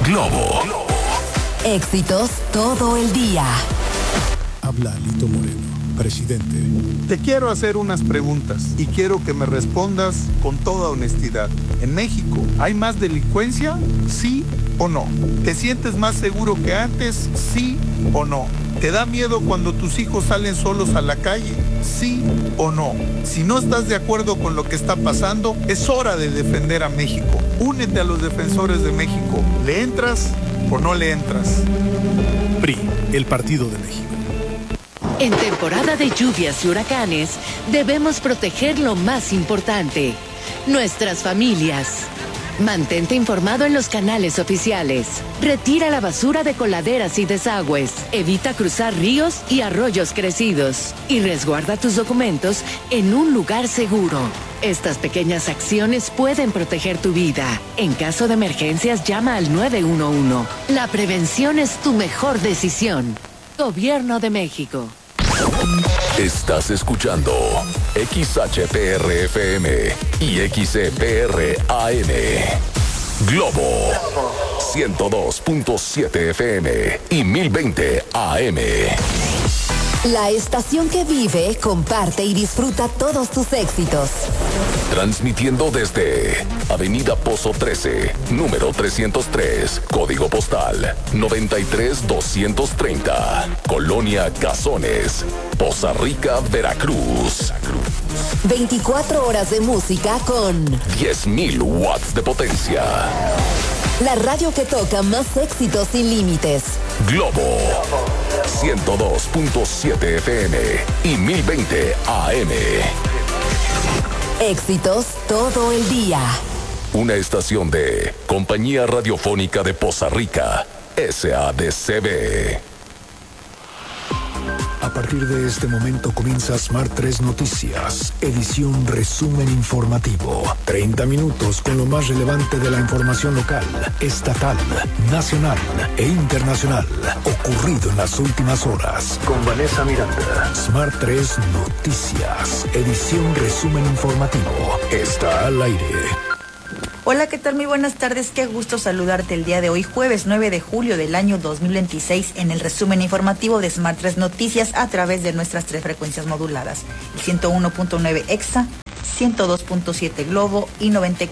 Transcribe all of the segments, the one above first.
Globo. Éxitos todo el día. Habla Lito Moreno, presidente. Te quiero hacer unas preguntas y quiero que me respondas con toda honestidad. ¿En México hay más delincuencia? ¿Sí o no? ¿Te sientes más seguro que antes? ¿Sí o no? ¿Te da miedo cuando tus hijos salen solos a la calle? ¿Sí o no? Si no estás de acuerdo con lo que está pasando, es hora de defender a México. Únete a los defensores de México. ¿Le entras o no le entras? PRI, el Partido de México. En temporada de lluvias y huracanes, debemos proteger lo más importante, nuestras familias. Mantente informado en los canales oficiales. Retira la basura de coladeras y desagües. Evita cruzar ríos y arroyos crecidos. Y resguarda tus documentos en un lugar seguro. Estas pequeñas acciones pueden proteger tu vida. En caso de emergencias, llama al 911. La prevención es tu mejor decisión. Gobierno de México. Estás escuchando XHPR-FM y XCPR-AM. Globo 102.7 FM y 1020 AM. La estación que vive, comparte y disfruta todos tus éxitos. Transmitiendo desde Avenida Pozo 13, número 303, código postal 93230, Colonia Cazones, Poza Rica, Veracruz. 24 horas de música con 10.000 watts de potencia. La radio que toca más éxitos sin límites. Globo 102.7 FM y 1020 AM. Éxitos todo el día. Una estación de Compañía Radiofónica de Poza Rica, SADCB. A partir de este momento comienza Smart 3 Noticias, edición resumen informativo. 30 minutos con lo más relevante de la información local, estatal, nacional e internacional, ocurrido en las últimas horas. Con Vanessa Miranda. Smart 3 Noticias, edición resumen informativo. Está al aire. Hola, ¿qué tal? Muy buenas tardes, qué gusto saludarte el día de hoy, jueves 9 de julio del año 2026, en el resumen informativo de Smart 3 Noticias a través de nuestras 3 frecuencias moduladas, el 101.9 EXA, 102.7 Globo y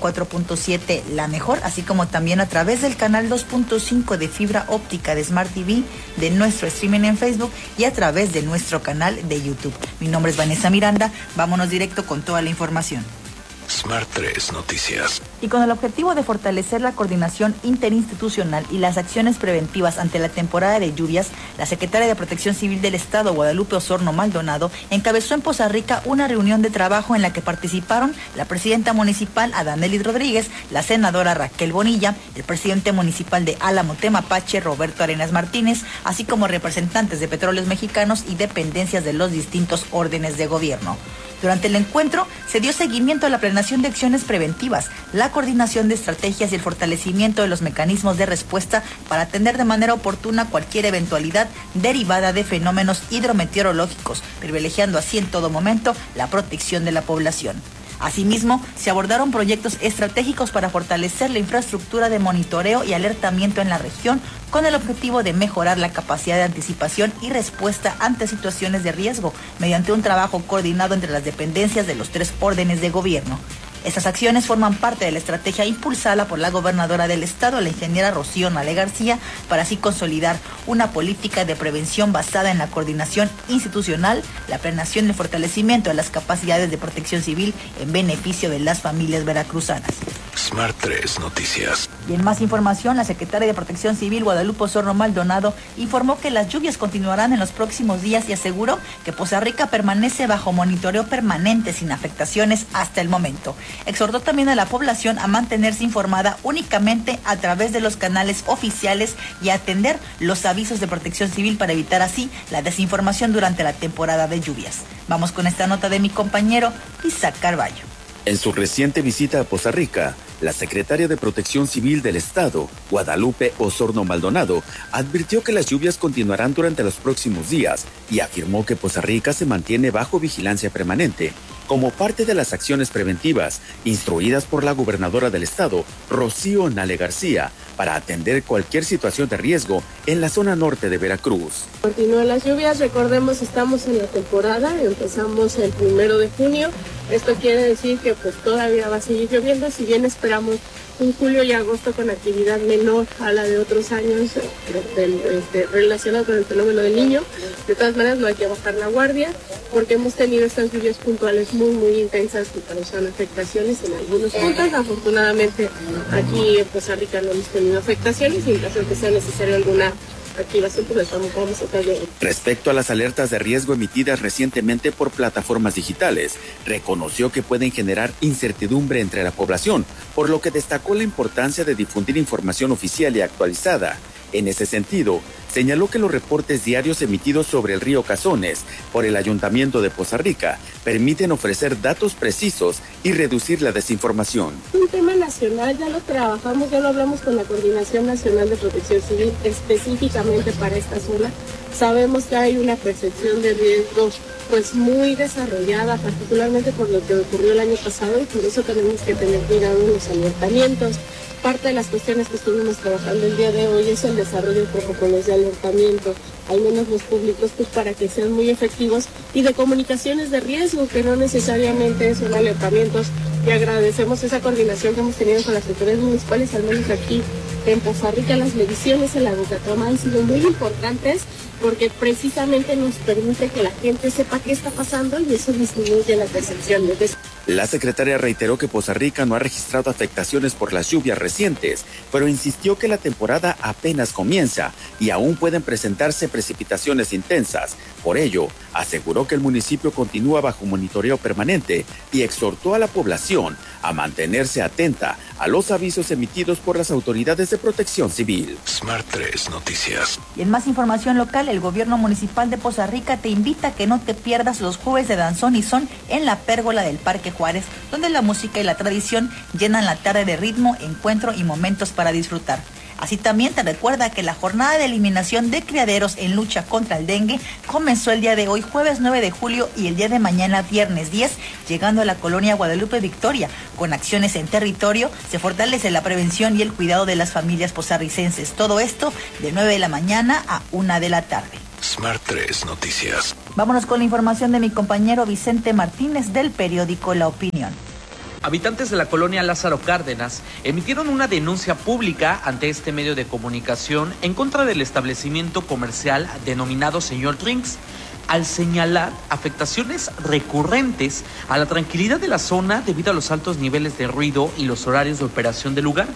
94.7 La Mejor, así como también a través del canal 2.5 de fibra óptica de Smart TV, de nuestro streaming en Facebook y a través de nuestro canal de YouTube. Mi nombre es Vanessa Miranda, vámonos directo con toda la información. Smart 3 Noticias. Y con el objetivo de fortalecer la coordinación interinstitucional y las acciones preventivas ante la temporada de lluvias, la secretaria de Protección Civil del Estado, Guadalupe Osorno Maldonado, encabezó en Poza Rica una reunión de trabajo en la que participaron la presidenta municipal Adanelis Rodríguez, la senadora Raquel Bonilla, el presidente municipal de Álamo Temapache, Roberto Arenas Martínez, así como representantes de Petróleos Mexicanos y dependencias de los distintos órdenes de gobierno. Durante el encuentro se dio seguimiento a la planeación de acciones preventivas, la coordinación de estrategias y el fortalecimiento de los mecanismos de respuesta para atender de manera oportuna cualquier eventualidad derivada de fenómenos hidrometeorológicos, privilegiando así en todo momento la protección de la población. Asimismo, se abordaron proyectos estratégicos para fortalecer la infraestructura de monitoreo y alertamiento en la región con el objetivo de mejorar la capacidad de anticipación y respuesta ante situaciones de riesgo mediante un trabajo coordinado entre las dependencias de los 3 órdenes de gobierno. Estas acciones forman parte de la estrategia impulsada por la gobernadora del estado, la ingeniera Rocío Nale García, para así consolidar una política de prevención basada en la coordinación institucional, la planeación y el fortalecimiento de las capacidades de protección civil en beneficio de las familias veracruzanas. Smart 3 Noticias. Y en más información, la secretaria de Protección Civil, Guadalupe Osorno Maldonado, informó que las lluvias continuarán en los próximos días y aseguró que Poza Rica permanece bajo monitoreo permanente sin afectaciones hasta el momento. Exhortó también a la población a mantenerse informada únicamente a través de los canales oficiales y a atender los avisos de Protección Civil para evitar así la desinformación durante la temporada de lluvias. Vamos con esta nota de mi compañero Isaac Carballo. En su reciente visita a Poza Rica, la secretaria de Protección Civil del Estado, Guadalupe Osorno Maldonado, advirtió que las lluvias continuarán durante los próximos días y afirmó que Poza Rica se mantiene bajo vigilancia permanente como parte de las acciones preventivas instruidas por la gobernadora del estado, Rocío Nale García, para atender cualquier situación de riesgo en la zona norte de Veracruz. Continúan las lluvias, recordemos, estamos en la temporada, empezamos el 1 de junio, esto quiere decir que pues todavía va a seguir lloviendo, si bien esperamos un julio y agosto con actividad menor a la de otros años relacionada con el fenómeno del Niño. De todas maneras no hay que bajar la guardia porque hemos tenido estas lluvias puntuales muy intensas que causan afectaciones en algunos puntos. Afortunadamente aquí en Costa Rica no hemos tenido afectaciones y en caso de que sea necesario alguna activación, pues vamos a estar bien. Respecto a las alertas de riesgo emitidas recientemente por plataformas digitales, reconoció que pueden generar incertidumbre entre la población, por lo que destacó la importancia de difundir información oficial y actualizada. En ese sentido, señaló que los reportes diarios emitidos sobre el río Cazones por el Ayuntamiento de Poza Rica permiten ofrecer datos precisos y reducir la desinformación. Un tema nacional, ya lo trabajamos, ya lo hablamos con la Coordinación Nacional de Protección Civil específicamente para esta zona. Sabemos que hay una percepción de riesgo pues muy desarrollada, particularmente por lo que ocurrió el año pasado, y por eso tenemos que tener cuidado en los alertamientos. Parte de las cuestiones que estuvimos trabajando el día de hoy es el desarrollo de protocolos de alertamiento, al menos los públicos, pues para que sean muy efectivos, y de comunicaciones de riesgo, que no necesariamente son alertamientos. Y agradecemos esa coordinación que hemos tenido con las autoridades municipales, al menos aquí en Poza Rica. Las mediciones en la Bocatoma han sido muy importantes porque precisamente nos permite que la gente sepa qué está pasando y eso disminuye la percepción. La secretaria reiteró que Poza Rica no ha registrado afectaciones por las lluvias recientes, pero insistió que la temporada apenas comienza y aún pueden presentarse precipitaciones intensas. Por ello, aseguró que el municipio continúa bajo monitoreo permanente y exhortó a la población a mantenerse atenta a los avisos emitidos por las autoridades de protección civil. Smart 3 Noticias. Y en más información local, el gobierno municipal de Poza Rica te invita a que no te pierdas los jueves de danzón y son en la pérgola del Parque Juárez, donde la música y la tradición llenan la tarde de ritmo, encuentro y momentos para disfrutar. Así también te recuerda que la jornada de eliminación de criaderos en lucha contra el dengue comenzó el día de hoy, jueves 9 de julio, y el día de mañana, viernes 10, llegando a la colonia Guadalupe Victoria. Con acciones en territorio, se fortalece la prevención y el cuidado de las familias posarricenses. Todo esto de 9 de la mañana a 1 de la tarde. Smart 3 Noticias. Vámonos con la información de mi compañero Vicente Martínez del periódico La Opinión. Habitantes de la colonia Lázaro Cárdenas emitieron una denuncia pública ante este medio de comunicación en contra del establecimiento comercial denominado Señor Drinks, al señalar afectaciones recurrentes a la tranquilidad de la zona debido a los altos niveles de ruido y los horarios de operación del lugar.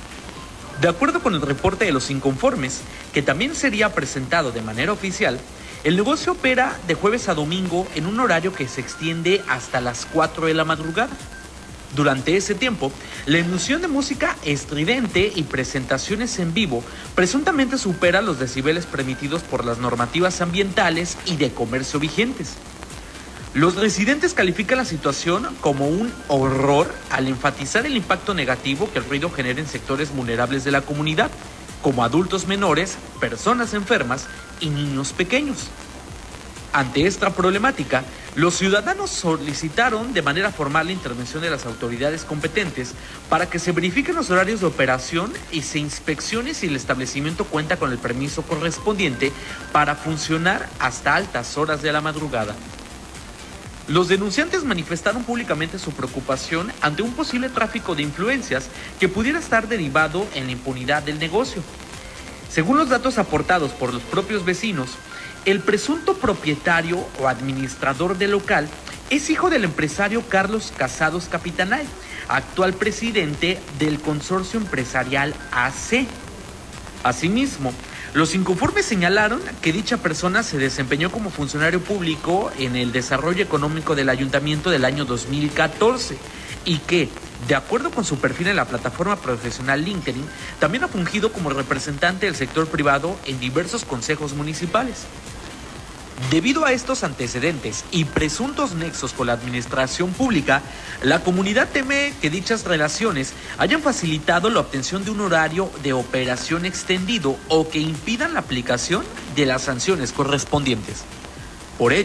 De acuerdo con el reporte de los inconformes, que también sería presentado de manera oficial, el negocio opera de jueves a domingo en un horario que se extiende hasta las 4 de la madrugada. Durante ese tiempo, la emisión de música estridente y presentaciones en vivo presuntamente supera los decibeles permitidos por las normativas ambientales y de comercio vigentes. Los residentes califican la situación como un horror al enfatizar el impacto negativo que el ruido genera en sectores vulnerables de la comunidad, como adultos menores, personas enfermas y niños pequeños. Ante esta problemática, los ciudadanos solicitaron de manera formal la intervención de las autoridades competentes para que se verifiquen los horarios de operación y se inspeccione si el establecimiento cuenta con el permiso correspondiente para funcionar hasta altas horas de la madrugada. Los denunciantes manifestaron públicamente su preocupación ante un posible tráfico de influencias que pudiera estar derivado en la impunidad del negocio. Según los datos aportados por los propios vecinos, el presunto propietario o administrador del local es hijo del empresario Carlos Casados Capitanay, actual presidente del consorcio empresarial AC. Asimismo, los inconformes señalaron que dicha persona se desempeñó como funcionario público en el desarrollo económico del ayuntamiento del año 2014 y que, de acuerdo con su perfil en la plataforma profesional LinkedIn, también ha fungido como representante del sector privado en diversos consejos municipales. Debido a estos antecedentes y presuntos nexos con la administración pública, la comunidad teme que dichas relaciones hayan facilitado la obtención de un horario de operación extendido o que impidan la aplicación de las sanciones correspondientes. Por ello,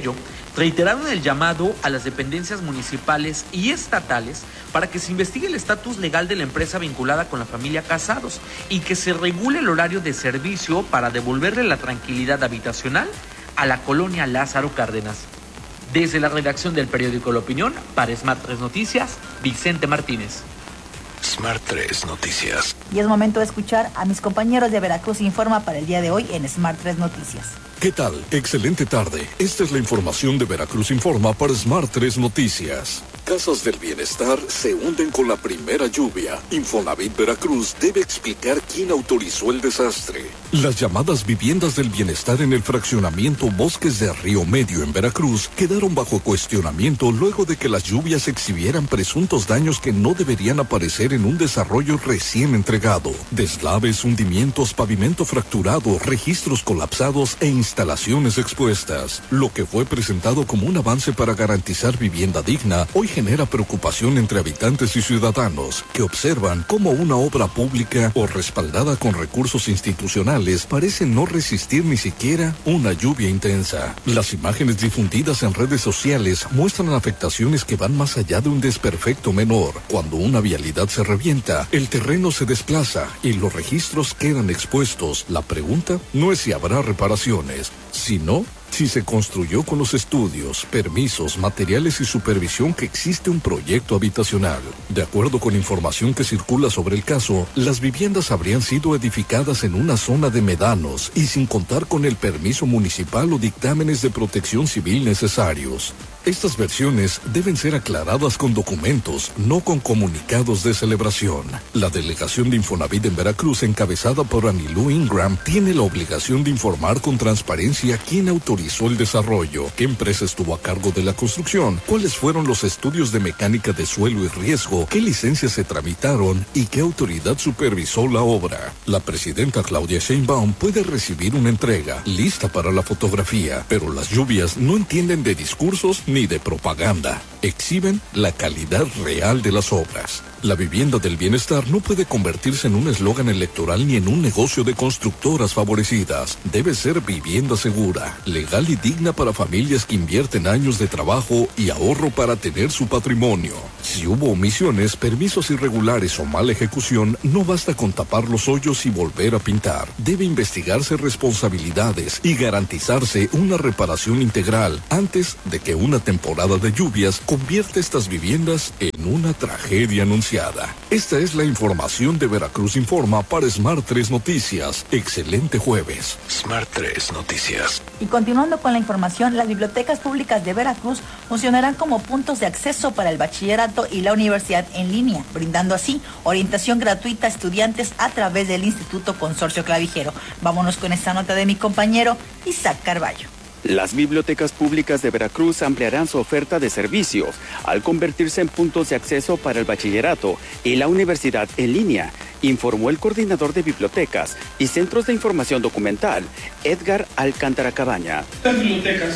reiteraron el llamado a las dependencias municipales y estatales para que se investigue el estatus legal de la empresa vinculada con la familia Casados y que se regule el horario de servicio para devolverle la tranquilidad habitacional a la colonia Lázaro Cárdenas. Desde la redacción del periódico La Opinión, para Smart 3 Noticias, Vicente Martínez. Smart 3 Noticias. Y es momento de escuchar a mis compañeros de Veracruz Informa para el día de hoy en Smart 3 Noticias. ¿Qué tal? Excelente tarde. Esta es la información de Veracruz Informa para Smart 3 Noticias. Casas del Bienestar se hunden con la primera lluvia. Infonavit Veracruz debe explicar quién autorizó el desastre. Las llamadas viviendas del bienestar en el fraccionamiento Bosques de Río Medio en Veracruz quedaron bajo cuestionamiento luego de que las lluvias exhibieran presuntos daños que no deberían aparecer en un desarrollo recién entregado. Deslaves, hundimientos, pavimento fracturado, registros colapsados e instalaciones expuestas. Lo que fue presentado como un avance para garantizar vivienda digna, hoy genera preocupación entre habitantes y ciudadanos que observan cómo una obra pública o respaldada con recursos institucionales parece no resistir ni siquiera una lluvia intensa. Las imágenes difundidas en redes sociales muestran afectaciones que van más allá de un desperfecto menor. Cuando una vialidad se revienta, el terreno se desplaza y los registros quedan expuestos. La pregunta no es si habrá reparaciones, sino si se construyó con los estudios, permisos, materiales y supervisión que existe un proyecto habitacional. De acuerdo con información que circula sobre el caso, las viviendas habrían sido edificadas en una zona de médanos y sin contar con el permiso municipal o dictámenes de protección civil necesarios. Estas versiones deben ser aclaradas con documentos, no con comunicados de celebración. La delegación de Infonavit en Veracruz, encabezada por Anilú Ingram, tiene la obligación de informar con transparencia quién autorizó el desarrollo, qué empresa estuvo a cargo de la construcción, cuáles fueron los estudios de mecánica de suelo y riesgo, qué licencias se tramitaron y qué autoridad supervisó la obra. La presidenta Claudia Sheinbaum puede recibir una entrega lista para la fotografía, pero las lluvias no entienden de discursos ni de propaganda. Exhiben la calidad real de las obras. La vivienda del bienestar no puede convertirse en un eslogan electoral ni en un negocio de constructoras favorecidas. Debe ser vivienda segura, legal y digna para familias que invierten años de trabajo y ahorro para tener su patrimonio. Si hubo omisiones, permisos irregulares o mala ejecución, no basta con tapar los hoyos y volver a pintar. Debe investigarse responsabilidades y garantizarse una reparación integral antes de que una temporada de lluvias convierta estas viviendas en una tragedia anunciada. Esta es la información de Veracruz Informa para Smart 3 Noticias. Excelente jueves. Smart 3 Noticias. Y continuando con la información, las bibliotecas públicas de Veracruz funcionarán como puntos de acceso para el bachillerato y la universidad en línea, brindando así orientación gratuita a estudiantes a través del Instituto Consorcio Clavijero. Vámonos con esta nota de mi compañero Isaac Carballo. Las bibliotecas públicas de Veracruz ampliarán su oferta de servicios al convertirse en puntos de acceso para el bachillerato y la universidad en línea, informó el coordinador de bibliotecas y centros de información documental, Edgar Alcántara Cabaña. Las bibliotecas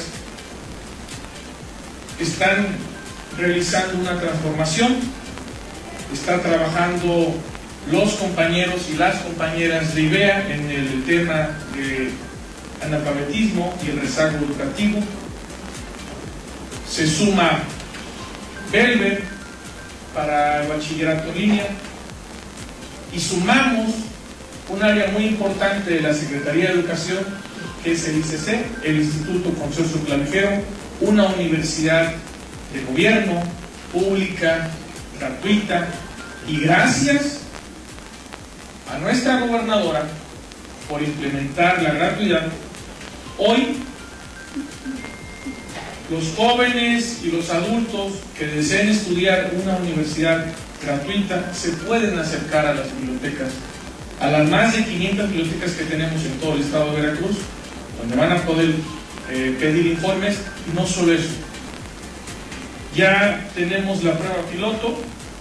están realizando una transformación, están trabajando los compañeros y las compañeras de IBEA en el tema de analfabetismo y el rezago educativo. Se suma Belver para el bachillerato en línea y sumamos un área muy importante de la Secretaría de Educación, que es el ICC, el Instituto Consorcio Clavijero, una universidad de gobierno, pública, gratuita, y gracias a nuestra gobernadora por implementar la gratuidad, hoy los jóvenes y los adultos que deseen estudiar una universidad gratuita se pueden acercar a las bibliotecas, a las más de 500 bibliotecas que tenemos en todo el estado de Veracruz, donde van a poder pedir informes. Y no solo eso, ya tenemos la prueba piloto,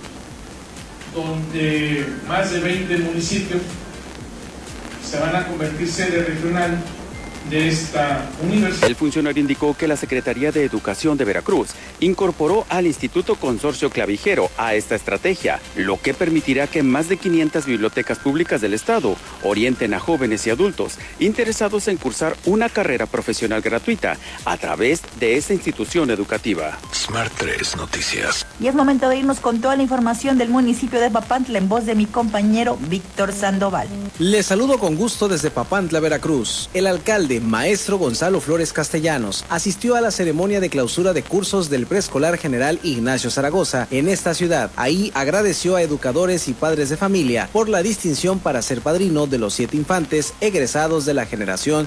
donde más de 20 municipios se van a convertir sede regional de esta universidad. El funcionario indicó que la Secretaría de Educación de Veracruz incorporó al Instituto Consorcio Clavijero a esta estrategia, lo que permitirá que más de 500 bibliotecas públicas del estado orienten a jóvenes y adultos interesados en cursar una carrera profesional gratuita a través de esta institución educativa. Smart 3 Noticias. Y es momento de irnos con toda la información del municipio de Papantla en voz de mi compañero Víctor Sandoval. Les saludo con gusto desde Papantla, Veracruz. El alcalde, maestro Gonzalo Flores Castellanos, asistió a la ceremonia de clausura de cursos del preescolar general Ignacio Zaragoza en esta ciudad. Ahí agradeció a educadores y padres de familia por la distinción para ser padrino de los 7 infantes egresados de la generación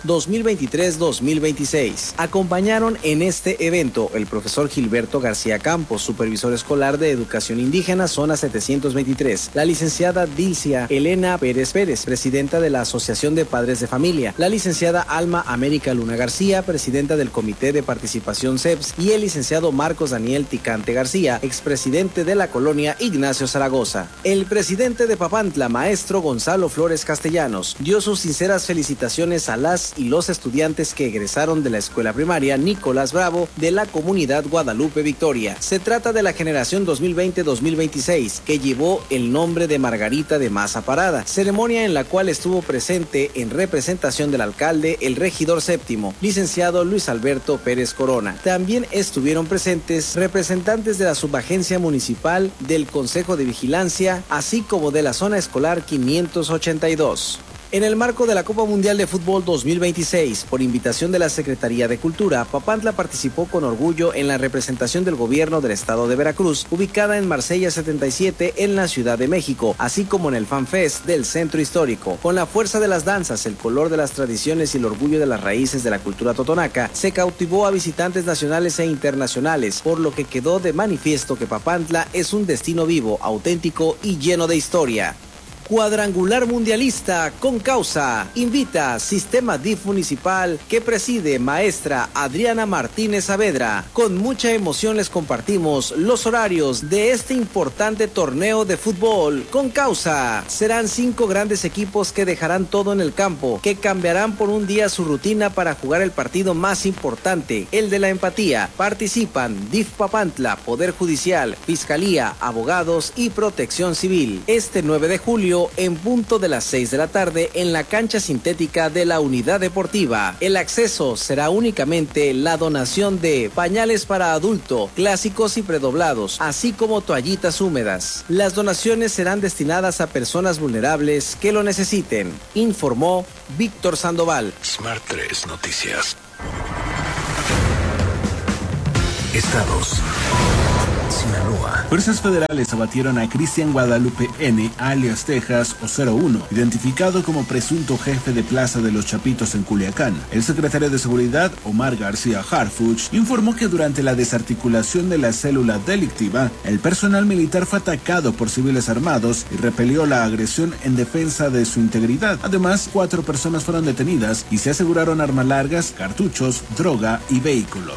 2023-2026. Acompañaron en este evento el profesor Gilberto García Campos, supervisor escolar de educación indígena zona 723, la licenciada Dilcia Elena Pérez Pérez, presidenta de la Asociación de Padres de Familia, la licenciada Alma América Luna García, presidenta del Comité de Participación CEPS, y el licenciado Marcos Daniel Ticante García, expresidente de la colonia Ignacio Zaragoza. El presidente de Papantla, maestro Gonzalo Flores Castellanos, dio sus sinceras felicitaciones a las y los estudiantes que egresaron de la escuela primaria Nicolás Bravo de la comunidad Guadalupe Victoria. Se trata de la generación 2020-2026, que llevó el nombre de Margarita de Maza Parada, ceremonia en la cual estuvo presente en representación del alcalde el regidor séptimo, licenciado Luis Alberto Pérez Corona. También estuvieron presentes representantes de la subagencia municipal, del Consejo de Vigilancia, así como de la zona escolar 582. En el marco de la Copa Mundial de Fútbol 2026, por invitación de la Secretaría de Cultura, Papantla participó con orgullo en la representación del gobierno del estado de Veracruz, ubicada en Marsella 77 en la Ciudad de México, así como en el FanFest del Centro Histórico. Con la fuerza de las danzas, el color de las tradiciones y el orgullo de las raíces de la cultura totonaca, se cautivó a visitantes nacionales e internacionales, por lo que quedó de manifiesto que Papantla es un destino vivo, auténtico y lleno de historia. Cuadrangular mundialista con causa. Invita Sistema DIF Municipal que preside maestra Adriana Martínez Saavedra. Con mucha emoción les compartimos los horarios de este importante torneo de fútbol con causa. Serán 5 grandes equipos que dejarán todo en el campo, que cambiarán por un día su rutina para jugar el partido más importante, el de la empatía. Participan DIF Papantla, Poder Judicial, Fiscalía, Abogados y Protección Civil. Este 9 de julio en punto de las 6 de la tarde en la cancha sintética de la Unidad Deportiva. El acceso será únicamente la donación de pañales para adulto, clásicos y predoblados, así como toallitas húmedas. Las donaciones serán destinadas a personas vulnerables que lo necesiten, informó Víctor Sandoval. Smart 3 Noticias. Estados. Sinaloa. Fuerzas federales abatieron a Cristian Guadalupe N., alias Texas o 01, identificado como presunto jefe de Plaza de los Chapitos en Culiacán. El secretario de Seguridad, Omar García Harfuch, informó que durante la desarticulación de la célula delictiva, el personal militar fue atacado por civiles armados y repelió la agresión en defensa de su integridad. Además, 4 personas fueron detenidas y se aseguraron armas largas, cartuchos, droga y vehículos.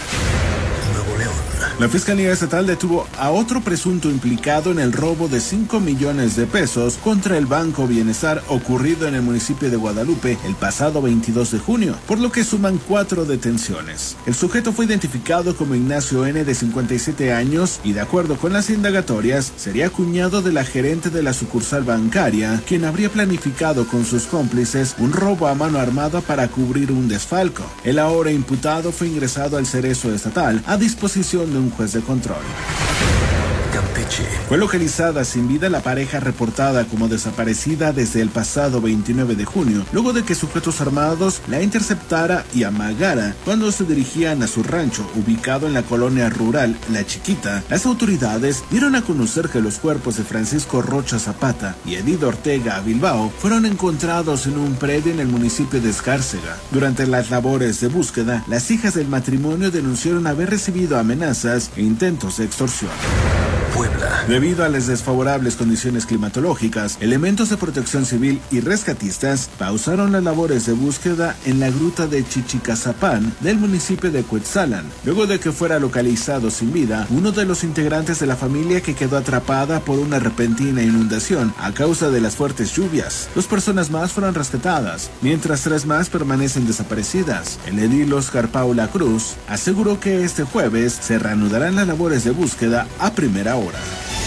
La Fiscalía Estatal detuvo a otro presunto implicado en el robo de 5 millones de pesos contra el Banco Bienestar ocurrido en el municipio de Guadalupe el pasado 22 de junio, por lo que suman 4 detenciones. El sujeto fue identificado como Ignacio N., de 57 años, y de acuerdo con las indagatorias, sería cuñado de la gerente de la sucursal bancaria, quien habría planificado con sus cómplices un robo a mano armada para cubrir un desfalco. El ahora imputado fue ingresado al Cerezo Estatal a disposición de un juez de control. Campeche. Fue localizada sin vida la pareja reportada como desaparecida desde el pasado 29 de junio, luego de que sujetos armados la interceptara y amagara cuando se dirigían a su rancho, ubicado en la colonia rural La Chiquita. Las autoridades dieron a conocer que los cuerpos de Francisco Rocha Zapata y Edith Ortega Bilbao fueron encontrados en un predio en el municipio de Escárcega. Durante las labores de búsqueda, las hijas del matrimonio denunciaron haber recibido amenazas e intentos de extorsión. Puebla. Debido a las desfavorables condiciones climatológicas, elementos de protección civil y rescatistas pausaron las labores de búsqueda en la gruta de Chichicazapán del municipio de Cuetzalan, luego de que fuera localizado sin vida uno de los integrantes de la familia que quedó atrapada por una repentina inundación a causa de las fuertes lluvias. 2 personas más fueron rescatadas, mientras 3 más permanecen desaparecidas. El edil Oscar Paula Cruz aseguró que este jueves se reanudarán las labores de búsqueda a primera hora.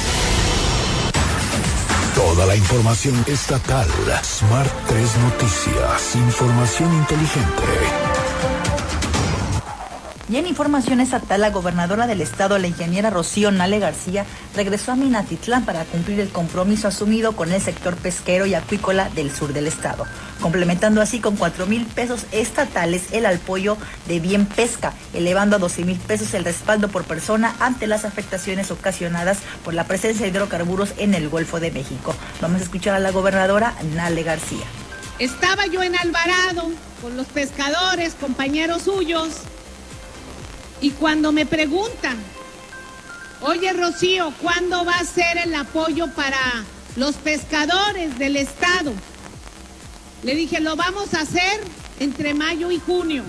Toda la información estatal. Smart 3 Noticias. Información inteligente. Y en información estatal, la gobernadora del estado, la ingeniera Rocío Nale García, regresó a Minatitlán para cumplir el compromiso asumido con el sector pesquero y acuícola del sur del estado, complementando así con 4,000 pesos estatales el apoyo de Bien Pesca, elevando a 12,000 pesos el respaldo por persona ante las afectaciones ocasionadas por la presencia de hidrocarburos en el Golfo de México. Vamos a escuchar a la gobernadora Nale García. Estaba yo en Alvarado con los pescadores, compañeros suyos, y cuando me preguntan, oye Rocío, ¿cuándo va a ser el apoyo para los pescadores del estado? Le dije, lo vamos a hacer entre mayo y junio.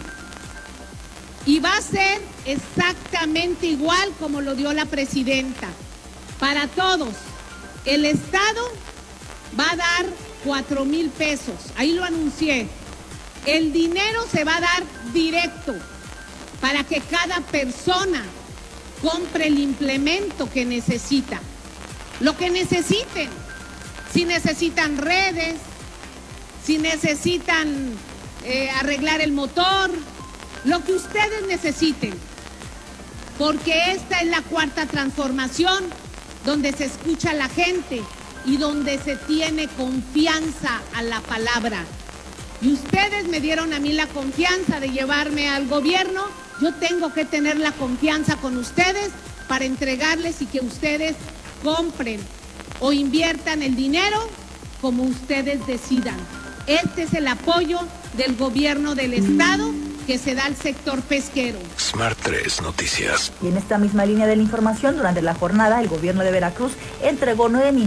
Y va a ser exactamente igual como lo dio la presidenta. Para todos, el estado va a dar 4,000 pesos. Ahí lo anuncié. El dinero se va a dar directo, para que cada persona compre el implemento que necesita. Lo que necesiten. Si necesitan redes, si necesitan arreglar el motor, lo que ustedes necesiten. Porque esta es la 4ª transformación, donde se escucha a la gente y donde se tiene confianza a la palabra. Y ustedes me dieron a mí la confianza de llevarme al gobierno. Yo tengo que tener la confianza con ustedes para entregarles y que ustedes compren o inviertan el dinero como ustedes decidan. Este es el apoyo del gobierno del estado que se da al sector pesquero. Smart 3 Noticias. Y en esta misma línea de la información, durante la jornada, el gobierno de Veracruz entregó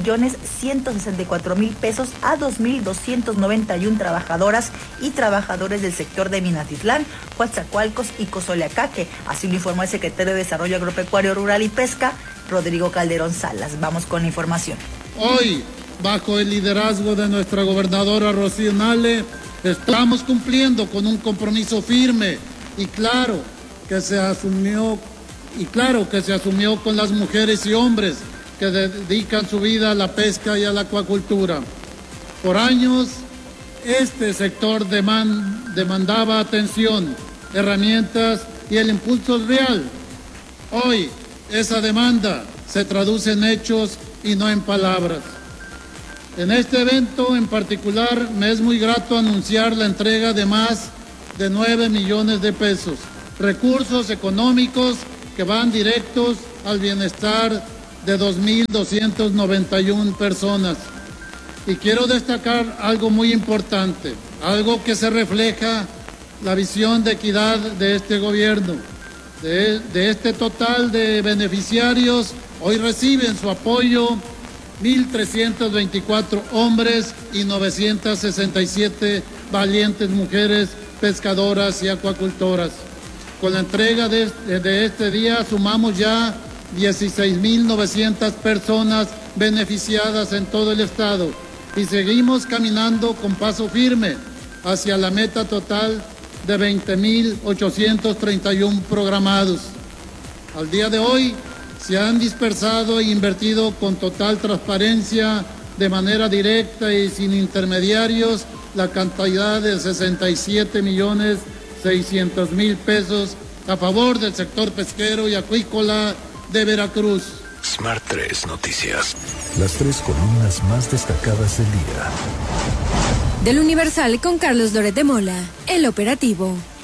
9,164,000 pesos a 2,291 trabajadoras y trabajadores del sector de Minatitlán, Coatzacoalcos y Cozoleacaque. Así lo informó el secretario de Desarrollo Agropecuario Rural y Pesca, Rodrigo Calderón Salas. Vamos con la información. Hoy, bajo el liderazgo de nuestra gobernadora Rocío Nale, estamos cumpliendo con un compromiso firme y claro que se asumió con las mujeres y hombres que dedican su vida a la pesca y a la acuacultura. Por años, este sector demandaba atención, herramientas y el impulso real. Hoy, esa demanda se traduce en hechos y no en palabras. En este evento en particular me es muy grato anunciar la entrega de más de 9 millones de pesos, recursos económicos que van directos al bienestar de 2,291 personas. Y quiero destacar algo muy importante, algo que se refleja la visión de equidad de este gobierno. De este total de beneficiarios, hoy reciben su apoyo 1,324 hombres y 967 valientes mujeres pescadoras y acuacultoras. Con la entrega de este día sumamos ya 16,900 personas beneficiadas en todo el estado y seguimos caminando con paso firme hacia la meta total de 20,831 programados. Al día de hoy, se han dispersado e invertido con total transparencia, de manera directa y sin intermediarios, la cantidad de 67,600,000 pesos a favor del sector pesquero y acuícola de Veracruz. Smart 3 Noticias. Las 3 columnas más destacadas del día. Del Universal con Carlos Loret de Mola, El Operativo.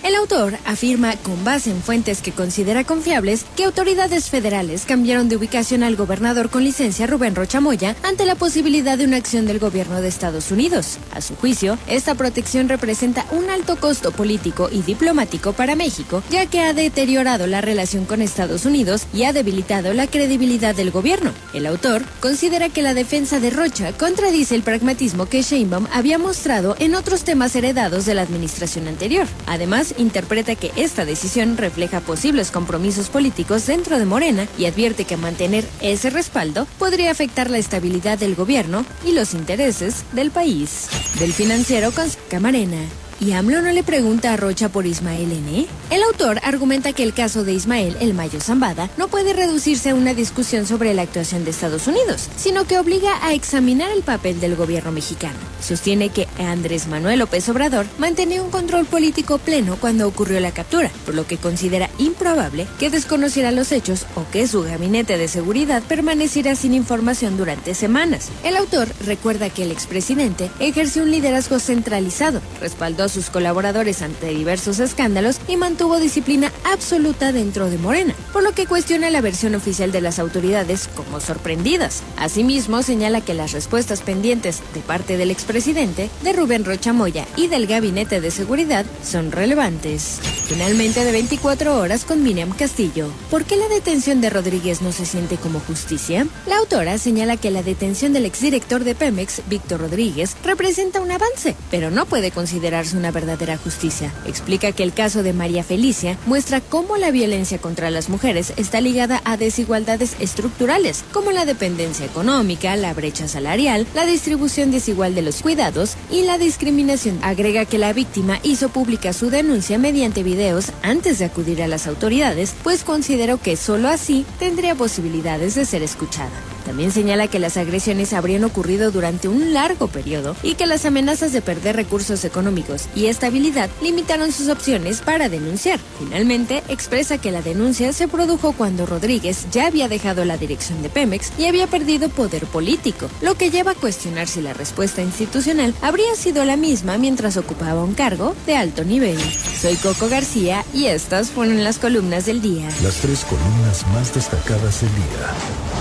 El autor afirma, con base en fuentes que considera confiables, que autoridades federales cambiaron de ubicación al gobernador con licencia Rubén Rocha Moya ante la posibilidad de una acción del gobierno de Estados Unidos. A su juicio, esta protección representa un alto costo político y diplomático para México, ya que ha deteriorado la relación con Estados Unidos y ha debilitado la credibilidad del gobierno. El autor considera que la defensa de Rocha contradice el pragmatismo que Sheinbaum había mostrado en otros temas heredados de la administración anterior. Además, interpreta que esta decisión refleja posibles compromisos políticos dentro de Morena y advierte que mantener ese respaldo podría afectar la estabilidad del gobierno y los intereses del país. Del Financiero con Camarena. ¿Y AMLO no le pregunta a Rocha por Ismael N.? El autor argumenta que el caso de Ismael El Mayo Zambada no puede reducirse a una discusión sobre la actuación de Estados Unidos, sino que obliga a examinar el papel del gobierno mexicano. Sostiene que Andrés Manuel López Obrador mantenía un control político pleno cuando ocurrió la captura, por lo que considera improbable que desconociera los hechos o que su gabinete de seguridad permaneciera sin información durante semanas. El autor recuerda que el expresidente ejerció un liderazgo centralizado, respaldó a sus colaboradores ante diversos escándalos y mantuvo disciplina absoluta dentro de Morena, por lo que cuestiona la versión oficial de las autoridades como sorprendidas. Asimismo, señala que las respuestas pendientes de parte del expresidente, de Rubén Rocha Moya y del Gabinete de Seguridad son relevantes. Finalmente, de 24 horas con Miriam Castillo. ¿Por qué la detención de Rodríguez no se siente como justicia? La autora señala que la detención del exdirector de Pemex, Víctor Rodríguez, representa un avance, pero no puede considerarse una verdadera justicia. Explica que el caso de María Felicia muestra cómo la violencia contra las mujeres está ligada a desigualdades estructurales, como la dependencia económica, la brecha salarial, la distribución desigual de los cuidados y la discriminación. Agrega que la víctima hizo pública su denuncia mediante videos antes de acudir a las autoridades, pues consideró que solo así tendría posibilidades de ser escuchada. También señala que las agresiones habrían ocurrido durante un largo periodo y que las amenazas de perder recursos económicos y estabilidad limitaron sus opciones para denunciar. Finalmente, expresa que la denuncia se produjo cuando Rodríguez ya había dejado la dirección de Pemex y había perdido poder político, lo que lleva a cuestionar si la respuesta institucional habría sido la misma mientras ocupaba un cargo de alto nivel. Soy Coco García y estas fueron las columnas del día. Las 3 columnas más destacadas del día.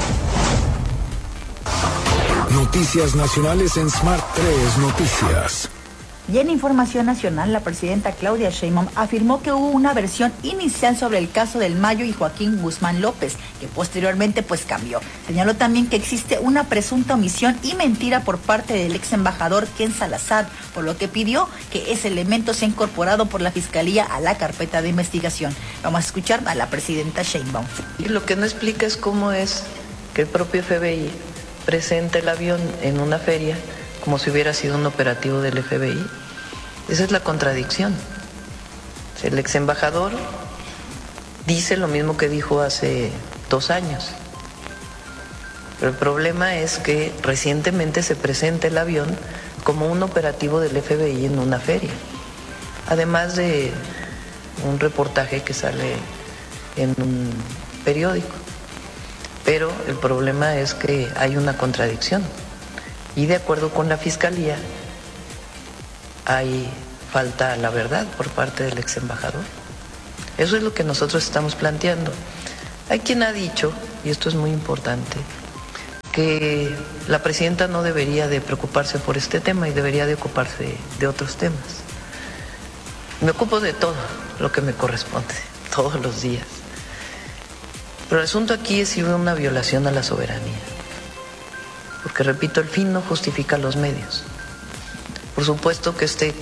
Noticias nacionales en Smart 3 Noticias. Y en información nacional, la presidenta Claudia Sheinbaum afirmó que hubo una versión inicial sobre el caso del Mayo y Joaquín Guzmán López, que posteriormente cambió. Señaló también que existe una presunta omisión y mentira por parte del ex embajador Ken Salazar, por lo que pidió que ese elemento sea incorporado por la Fiscalía a la carpeta de investigación. Vamos a escuchar a la presidenta Sheinbaum. Y lo que no explica es cómo es que el propio FBI presenta el avión en una feria como si hubiera sido un operativo del FBI. Esa es la contradicción. El ex embajador dice lo mismo que dijo hace 2 años. Pero el problema es que recientemente se presenta el avión como un operativo del FBI en una feria. Además de un reportaje que sale en un periódico. Pero el problema es que hay una contradicción. Y de acuerdo con la Fiscalía, hay falta a la verdad por parte del ex embajador. Eso es lo que nosotros estamos planteando. Hay quien ha dicho, y esto es muy importante, que la presidenta no debería de preocuparse por este tema y debería de ocuparse de otros temas. Me ocupo de todo lo que me corresponde, todos los días. Pero el asunto aquí es si hubo una violación a la soberanía. Porque, repito, el fin no justifica los medios. Por supuesto que este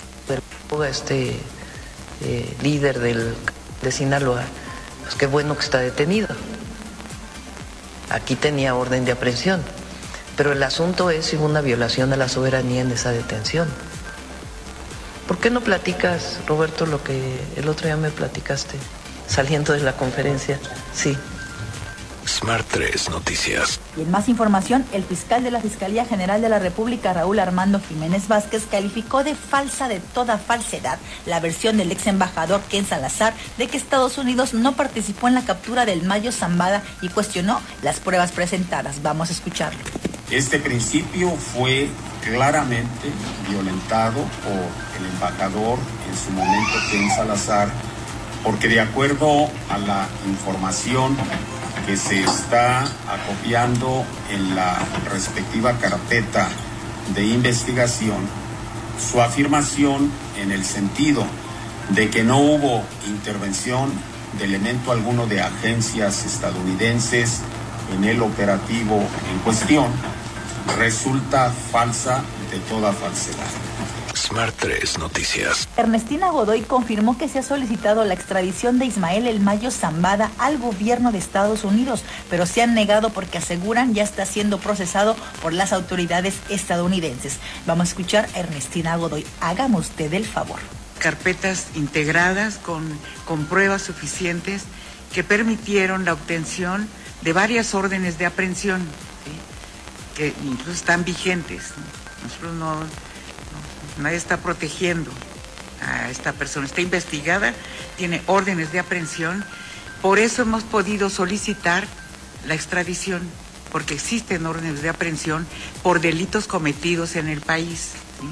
líder de Sinaloa, pues qué bueno que está detenido. Aquí tenía orden de aprehensión. Pero el asunto es si hubo una violación a la soberanía en esa detención. ¿Por qué no platicas, Roberto, lo que el otro día me platicaste saliendo de la conferencia? Sí. Smart 3 Noticias. Y en más información, el fiscal de la Fiscalía General de la República, Raúl Armando Jiménez Vázquez, calificó de falsa de toda falsedad la versión del ex embajador Ken Salazar de que Estados Unidos no participó en la captura del Mayo Zambada y cuestionó las pruebas presentadas. Vamos a escucharlo. Este principio fue claramente violentado por el embajador en su momento, Ken Salazar, porque de acuerdo a la información que se está acopiando en la respectiva carpeta de investigación, su afirmación en el sentido de que no hubo intervención de elemento alguno de agencias estadounidenses en el operativo en cuestión resulta falsa de toda falsedad. Smart 3 Noticias. Ernestina Godoy confirmó que se ha solicitado la extradición de Ismael El Mayo Zambada al gobierno de Estados Unidos, pero se han negado porque aseguran ya está siendo procesado por las autoridades estadounidenses. Vamos a escuchar a Ernestina Godoy. Hágame usted el favor. Carpetas integradas con pruebas suficientes que permitieron la obtención de varias órdenes de aprehensión, ¿sí?, que incluso están vigentes. Nosotros nadie está protegiendo a esta persona, está investigada, tiene órdenes de aprehensión, por eso hemos podido solicitar la extradición, porque existen órdenes de aprehensión por delitos cometidos en el país,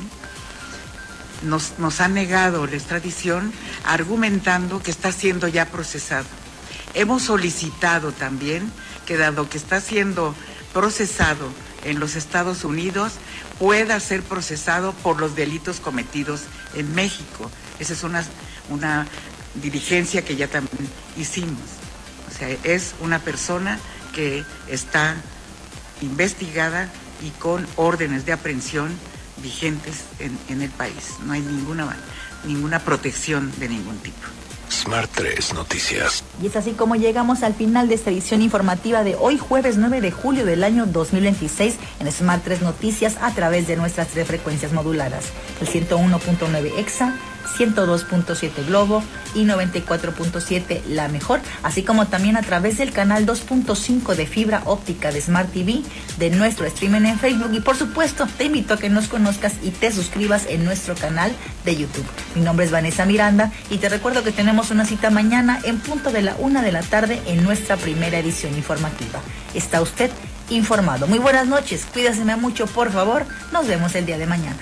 ¿sí? Nos han negado la extradición argumentando que está siendo ya procesado. Hemos solicitado también que, dado que está siendo procesado en los Estados Unidos, pueda ser procesado por los delitos cometidos en México. Esa es una diligencia que ya también hicimos. O sea, es una persona que está investigada y con órdenes de aprehensión vigentes en el país. No hay ninguna protección de ningún tipo. Smart 3 Noticias. Y es así como llegamos al final de esta edición informativa de hoy, jueves 9 de julio del año 2026, en Smart 3 Noticias a través de nuestras 3 frecuencias moduladas, el 101.9 EXA, 102.7 Globo y 94.7 La Mejor, así como también a través del canal 2.5 de fibra óptica de Smart TV, de nuestro streaming en Facebook, y por supuesto te invito a que nos conozcas y te suscribas en nuestro canal de YouTube. Mi nombre es Vanessa Miranda y te recuerdo que tenemos una cita mañana en punto de la 1 de la tarde en nuestra primera edición informativa. ¿Está usted informado? Muy buenas noches, cuídese mucho, por favor, nos vemos el día de mañana.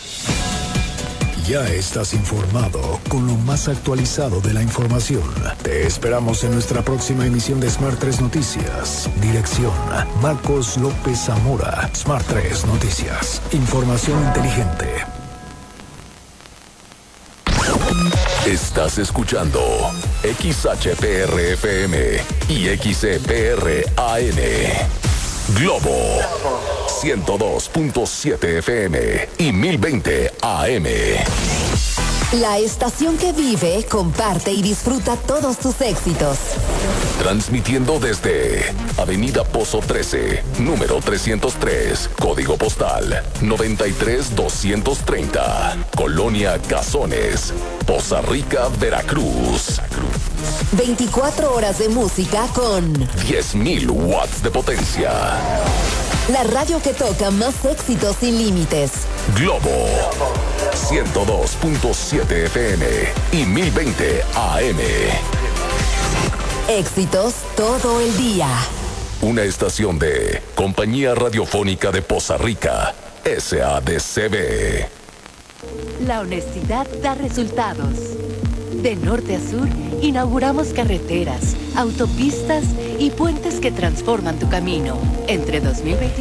Ya estás informado con lo más actualizado de la información. Te esperamos en nuestra próxima emisión de Smart 3 Noticias. Dirección: Marcos López Zamora. Smart 3 Noticias. Información inteligente. Estás escuchando XHPR-FM y XCPR-AM. Globo 102.7 FM y 1020 AM. La estación que vive, comparte y disfruta todos tus éxitos. Transmitiendo desde Avenida Pozo 13, número 303, código postal 93230, Colonia Cazones, Poza Rica, Veracruz. 24 horas de música con 10.000 watts de potencia. La radio que toca más éxitos sin límites. Globo 102.7 FM y 1020 AM. Éxitos todo el día. Una estación de Compañía Radiofónica de Poza Rica, SADCB. La honestidad da resultados. De norte a sur, inauguramos carreteras, autopistas y puentes que transforman tu camino. Entre 2020